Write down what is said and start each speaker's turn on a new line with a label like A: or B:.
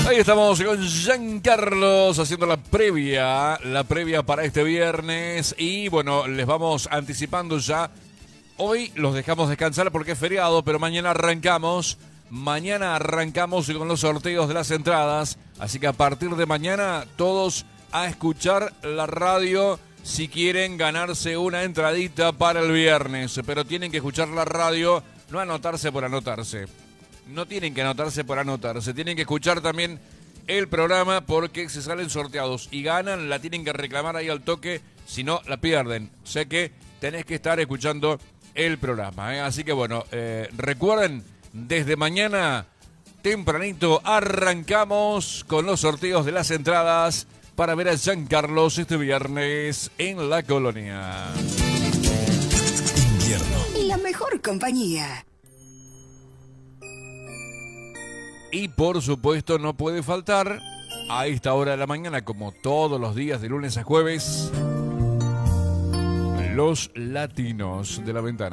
A: Ahí estamos con Giancarlos haciendo la previa para este viernes. Y bueno, les vamos anticipando ya. Hoy los dejamos descansar porque es feriado, pero mañana arrancamos. Mañana arrancamos con los sorteos de las entradas. Así que a partir de mañana todos a escuchar la radio si quieren ganarse una entradita para el viernes. Pero tienen que escuchar la radio, no anotarse por anotarse. No tienen que anotarse por anotarse. Tienen que escuchar también el programa porque si salen sorteados y ganan, la tienen que reclamar ahí al toque. Si no, la pierden. Sé que tenés que estar escuchando el programa. Así que bueno, recuerden, desde mañana tempranito arrancamos con los sorteos de las entradas para ver a Giancarlos este viernes en la Colonia.
B: Invierno. La mejor compañía.
A: Y por supuesto no puede faltar a esta hora de la mañana, como todos los días de lunes a jueves, los latinos de la ventana.